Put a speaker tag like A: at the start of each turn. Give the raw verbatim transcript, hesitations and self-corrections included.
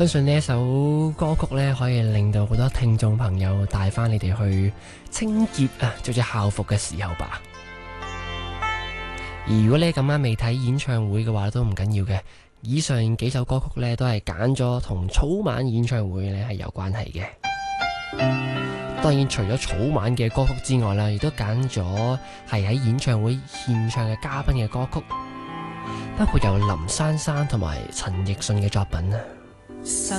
A: 相信呢一首歌曲呢，可以令到好多聽眾朋友帶翻你哋去清潔啊，着住校服嘅時候吧。而如果你咁啱未睇演唱會嘅話，都唔緊要嘅。以上幾首歌曲呢，都係揀咗同草蜢演唱會呢係有關係嘅。當然，除咗草蜢嘅歌曲之外啦，亦都揀咗係喺演唱會獻唱嘅嘉賓嘅歌曲，包括有林珊珊同埋陳奕迅嘅作品啊。